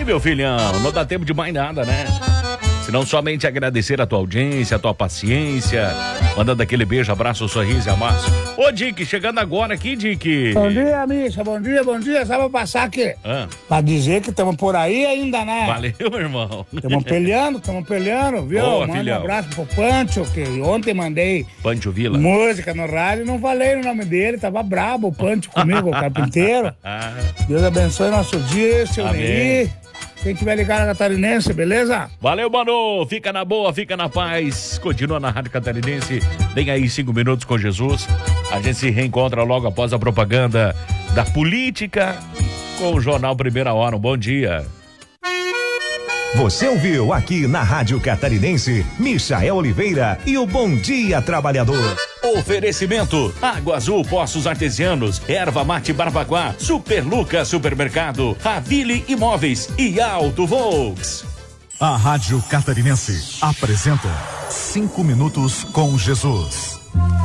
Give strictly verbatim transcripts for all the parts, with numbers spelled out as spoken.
aí, meu filhão. Não dá tempo de mais nada, né? Senão somente agradecer a tua audiência, a tua paciência, mandando aquele beijo, abraço, sorriso e amasso. Ô, Dick, chegando agora aqui, Dick. Bom dia, Misha, bom dia, bom dia. Só pra passar aqui. Ah. Pra dizer que estamos por aí ainda, né? Valeu, irmão. Estamos peleando, estamos peleando, viu? Boa, Manda filhão. um abraço pro Pancho, que ontem mandei Pancho Vila. música no rádio e não falei o nome dele. Tava brabo o Pancho comigo, o carpinteiro. Ah, Deus abençoe nosso dia, seu Amém. Nery. Quem tiver ligado na Catarinense, beleza? valeu, mano. Fica na boa, fica na paz. Continua na Rádio Catarinense. Vem aí, cinco minutos com Jesus. A gente se reencontra logo após a propaganda da política com o Jornal Primeira Hora. Um bom dia. Você ouviu aqui na Rádio Catarinense, Michael Oliveira e o Bom Dia Trabalhador. Oferecimento: Água Azul Poços Artesianos, Erva Mate Barbacoa, Super Lucas Supermercado, Ravile Imóveis e Auto Volks. A Rádio Catarinense apresenta Cinco Minutos com Jesus.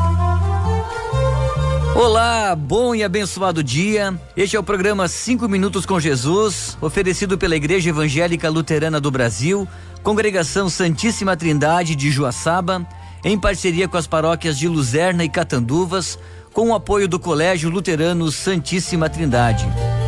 Olá, bom e abençoado dia. Este é o programa Cinco Minutos com Jesus, oferecido pela Igreja Evangélica Luterana do Brasil, Congregação Santíssima Trindade de Joaçaba, em parceria com as paróquias de Luzerna e Catanduvas, com o apoio do Colégio Luterano Santíssima Trindade.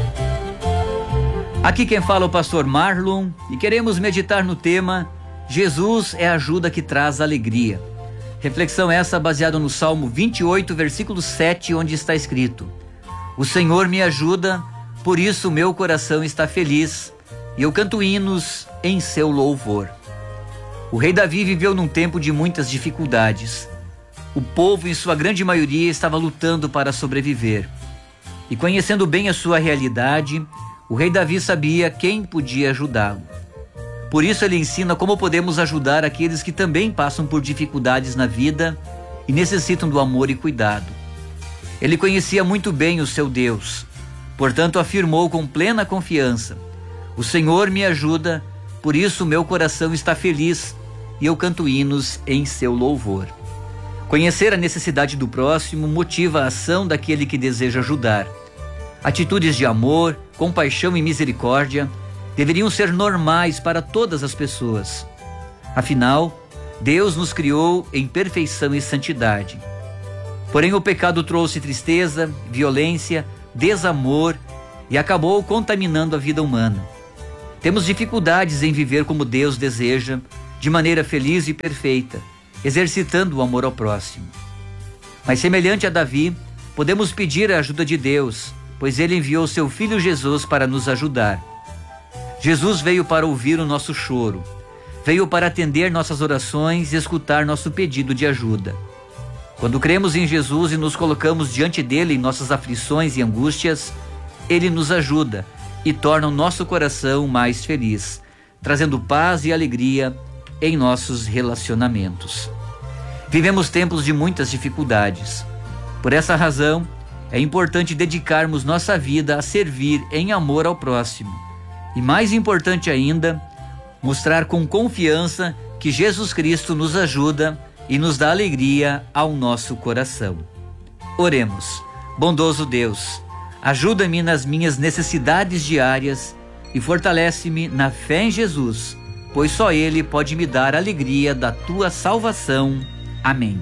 Aqui quem fala é o pastor Marlon e queremos meditar no tema Jesus é a ajuda que traz alegria. Reflexão essa baseada no Salmo vinte e oito, versículo sete, onde está escrito: O Senhor me ajuda, por isso meu coração está feliz, e eu canto hinos em seu louvor. O rei Davi viveu num tempo de muitas dificuldades. O povo, em sua grande maioria, estava lutando para sobreviver. E conhecendo bem a sua realidade, o rei Davi sabia quem podia ajudá-lo. Por isso ele ensina como podemos ajudar aqueles que também passam por dificuldades na vida e necessitam do amor e cuidado. Ele conhecia muito bem o seu Deus, portanto afirmou com plena confiança: O Senhor me ajuda, por isso meu coração está feliz e eu canto hinos em seu louvor. Conhecer a necessidade do próximo motiva a ação daquele que deseja ajudar. Atitudes de amor, compaixão e misericórdia deveriam ser normais para todas as pessoas. Afinal, Deus nos criou em perfeição e santidade. Porém, o pecado trouxe tristeza, violência, desamor e acabou contaminando a vida humana. Temos dificuldades em viver como Deus deseja, de maneira feliz e perfeita, exercitando o amor ao próximo. Mas semelhante a Davi, podemos pedir a ajuda de Deus, pois ele enviou seu Filho Jesus para nos ajudar. Jesus veio para ouvir o nosso choro, veio para atender nossas orações e escutar nosso pedido de ajuda. Quando cremos em Jesus e nos colocamos diante dele em nossas aflições e angústias, ele nos ajuda e torna o nosso coração mais feliz, trazendo paz e alegria em nossos relacionamentos. Vivemos tempos de muitas dificuldades. Por essa razão, é importante dedicarmos nossa vida a servir em amor ao próximo. E mais importante ainda, mostrar com confiança que Jesus Cristo nos ajuda e nos dá alegria ao nosso coração. Oremos. Bondoso Deus, ajuda-me nas minhas necessidades diárias e fortalece-me na fé em Jesus, pois só Ele pode me dar a alegria da tua salvação. Amém.